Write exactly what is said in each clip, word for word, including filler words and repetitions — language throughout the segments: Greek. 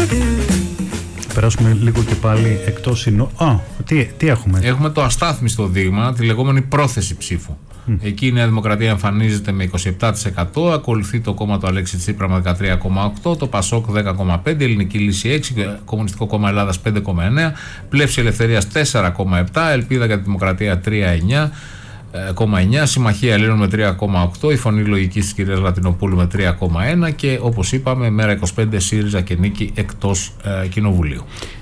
Περάσουμε λίγο και πάλι εκτός συνό... Α, τι, τι έχουμε. Έχουμε το αστάθμιστο δείγμα, τη λεγόμενη πρόθεση ψήφου. Mm. Εκεί η Νέα Δημοκρατία εμφανίζεται με είκοσι επτά τοις εκατό, ακολουθεί το κόμμα του Αλέξη Τσίπρα με δεκατρία κόμμα οκτώ, το Πασόκ δέκα κόμμα πέντε, Ελληνική Λύση έξι, Κομμουνιστικό Κόμμα Ελλάδας πέντε κόμμα εννέα, Πλεύση Ελευθερίας τέσσερα κόμμα επτά, Ελπίδα για τη Δημοκρατία τρία κόμμα εννέα, Συμμαχία Ελλήνων με τρία κόμμα οκτώ, η Φωνή Λογικής της κυρίας Λατινοπούλου με τρία κόμμα ένα και όπως είπαμε Μέρα είκοσι πέντε ΣΥΡΙΖΑ και Νίκη εκτός ε, κοινοβουλίου.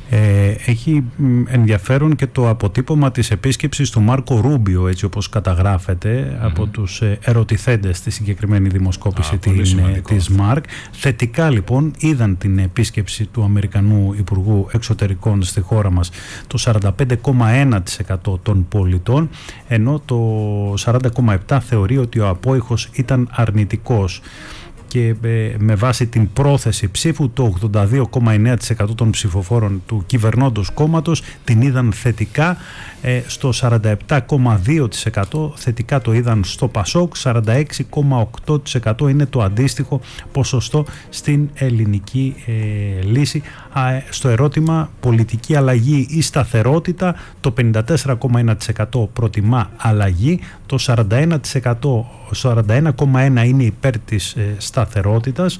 Ε, έχει ενδιαφέρον και το αποτύπωμα της επίσκεψης του Μάρκο Ρούμπιο, έτσι όπως καταγράφεται mm-hmm. από τους ερωτηθέντες στη συγκεκριμένη δημοσκόπηση ah, της ΜΑΡΚ. Θετικά λοιπόν είδαν την επίσκεψη του Αμερικανού Υπουργού Εξωτερικών στη χώρα μας το σαράντα πέντε κόμμα ένα τοις εκατό των πολιτών, ενώ το σαράντα κόμμα επτά τοις εκατό θεωρεί ότι ο απόϊχος ήταν αρνητικός. Και με βάση την πρόθεση ψήφου το ογδόντα δύο κόμμα εννέα τοις εκατό των ψηφοφόρων του κυβερνώντος κόμματος την είδαν θετικά, στο σαράντα επτά κόμμα δύο τοις εκατό θετικά το είδαν στο Πασόκ, σαράντα έξι κόμμα οκτώ τοις εκατό είναι το αντίστοιχο ποσοστό στην Ελληνική ε, Λύση. Στο ερώτημα πολιτική αλλαγή ή σταθερότητα, το πενήντα τέσσερα κόμμα ένα τοις εκατό προτιμά αλλαγή, το σαράντα ένα τοις εκατό, σαράντα ένα κόμμα ένα τοις εκατό είναι υπέρ της ε, σταθερότητας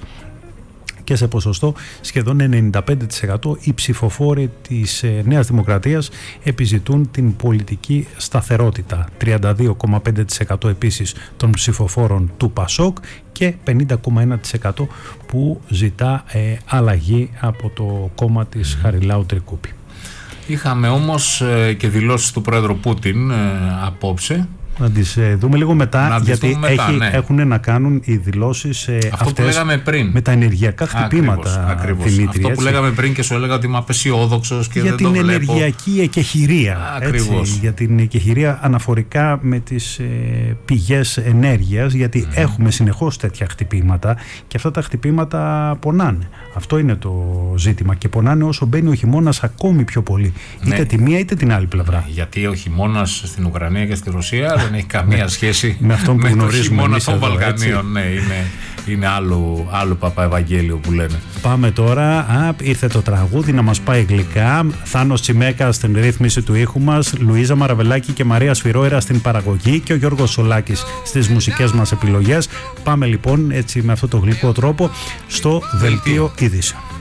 και σε ποσοστό σχεδόν ενενήντα πέντε τοις εκατό οι ψηφοφόροι της ε, Νέας Δημοκρατίας επιζητούν την πολιτική σταθερότητα. τριάντα δύο κόμμα πέντε τοις εκατό επίσης των ψηφοφόρων του Πασόκ και πενήντα κόμμα ένα τοις εκατό που ζητά ε, αλλαγή από το κόμμα της Χαριλάου Τρικούπη. Είχαμε όμως ε, και δηλώσεις του πρόεδρου Πούτιν ε, απόψε. Να τις ε, δούμε λίγο μετά, να γιατί μετά, έχει, ναι. έχουν να κάνουν οι δηλώσεις ε, αυτό αυτές που λέγαμε πριν. Με τα ενεργειακά χτυπήματα. Ακριβώς, ακριβώς. Αυτό που λέγαμε πριν και σου έλεγα ότι είμαι απεσιόδοξος και για δεν την το βλέπω. Ενεργειακή εκεχηρία. Ακριβώς. Έτσι, για την εκεχηρία αναφορικά με τις ε, πηγές ενέργειας, γιατί mm. έχουμε συνεχώς τέτοια χτυπήματα και αυτά τα χτυπήματα πονάνε. Αυτό είναι το ζήτημα και πονάνε όσο μπαίνει ο χειμώνας ακόμη πιο πολύ. Είτε ναι. τη μία είτε την άλλη πλευρά. Γιατί ο χειμώνας στην Ουκρανία και στη Ρωσία δεν έχει καμία σχέση με αυτόν που με γνωρίζουμε. Το χειμώνα των Βαλκανίων. Ναι, είναι, είναι άλλο, άλλο Παπαευαγγέλιο που λένε. Πάμε τώρα. Α, ήρθε το τραγούδι να μας πάει γλυκά. Θάνος Τσιμέκα στην ρύθμιση του ήχου μας, Λουίζα Μαραβελάκη και Μαρία Σφυρόερα στην παραγωγή και ο Γιώργος Σολάκης στις μουσικές μας επιλογές. Πάμε λοιπόν έτσι με αυτό το γλυκό τρόπο στο Δελτίο Ειδήσεων.